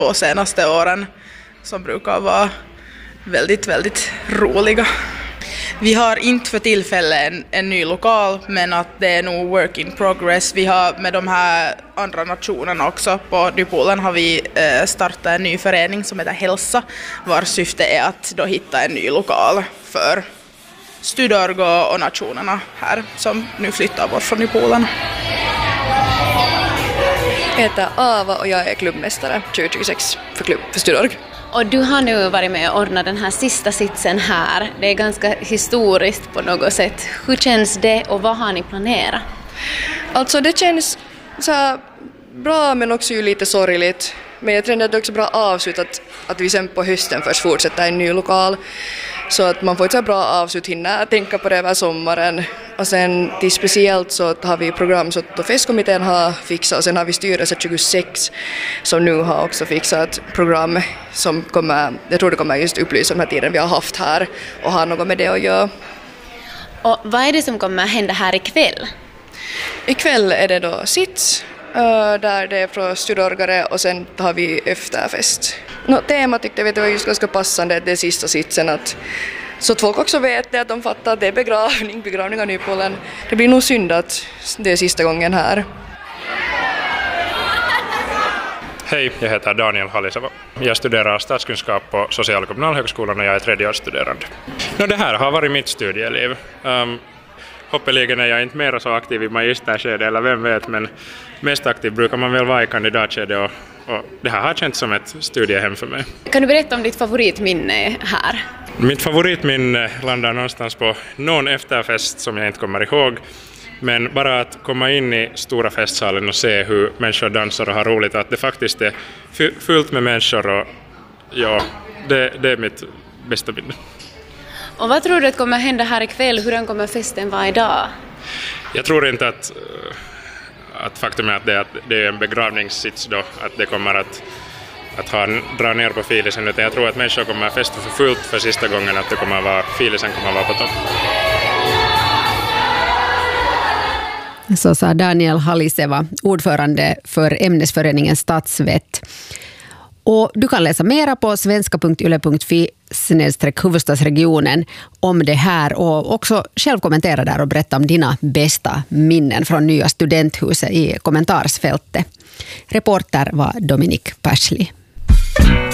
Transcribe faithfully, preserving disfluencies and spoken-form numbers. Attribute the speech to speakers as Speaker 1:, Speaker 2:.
Speaker 1: på senaste åren som brukar vara väldigt, väldigt roliga. Vi har inte för tillfället en, en ny lokal, men att det är nog work in progress. Vi har med de här andra nationerna också på Dypolen har vi eh, startat en ny förening som heter Hälsa, vars syfte är att då hitta en ny lokal för Studorg och nationerna här som nu flyttar bort från Dypolen.
Speaker 2: Jag heter Ava och jag är klubbmästare tjugo tjugosex för, klubb, för Studorg.
Speaker 3: Och du har nu varit med och ordnat den här sista sitsen här. Det är ganska historiskt på något sätt. Hur känns det och vad har ni planerat?
Speaker 2: Alltså det känns så här bra men också ju lite sorgligt. Men jag tror att det är också bra avslut att, att vi sen på hösten först fortsätter i en ny lokal. Så att man får ett så bra avslut, hinna tänka på det över sommaren. Och sen till speciellt så har vi program så att festkommittén har fixat och sen har vi styrelse tjugosex som nu har också fixat ett program som kommer, jag tror det kommer just upplysa om den här tiden vi har haft här och har något med det att göra.
Speaker 3: Och vad är det som kommer hända här ikväll?
Speaker 2: Ikväll är det då sits. Uh, där det är från studorgare och sen har vi efterfest. No, tema tyckte jag det var just ganska passande, det sista sitsen att så att folk också vet det, att de fattar att det är begravning, begravning av Nypolen. Det blir nog synd att det är sista gången här.
Speaker 4: Hej, jag heter Daniel Haliseva. Jag studerar statskunskap på Social- och kommunalhögskolan och jag är tredjeårsstuderande. No, det här har varit mitt studieliv. Um, Hoppeligen är jag inte mer så aktiv i magisterskede eller vem vet, men mest aktiv brukar man väl vara i kandidatskede och, och det här har känts som ett studiehem för mig.
Speaker 3: Kan du berätta om ditt favoritminne här?
Speaker 4: Mitt favoritminne landar någonstans på någon efterfest som jag inte kommer ihåg, men bara att komma in i stora festsalen och se hur människor dansar och har roligt, att det faktiskt är fullt med människor och ja, det, det är mitt bästa minne.
Speaker 3: Och vad tror du att kommer hända här ikväll? Hur kommer festen vara idag?
Speaker 4: Jag tror inte att, att faktum är att det, att det är en begravningssits då, att det kommer att, att ha, dra ner på filisen, utan jag tror att människor kommer att festa för fullt för sista gången, att det kommer att vara, filisen kommer att vara på topp.
Speaker 5: Så sa Daniel Haliseva, ordförande för ämnesföreningen Stadsvett. Och du kan läsa mera på svenska punkt yle punkt fi snedstreck huvudstadsregionen om det här och också själv kommentera där och berätta om dina bästa minnen från nya studenthuset i kommentarsfältet. Reporter var Dominik Persli.